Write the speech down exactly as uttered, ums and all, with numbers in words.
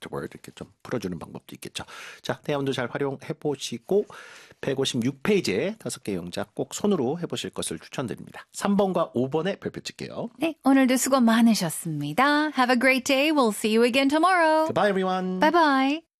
afterward 이렇게 좀 풀어주는 방법도 있겠죠. 자, 대화문도 잘 활용해 보시고 백오십육 페이지에 다섯 개 영작 꼭 손으로 해보실 것을 추천드립니다. 삼 번과 오 번에 별표 찍게요. 네, 오늘도 수고 많으셨습니다. Have a great day. We'll see you again tomorrow. Goodbye, everyone. Bye bye.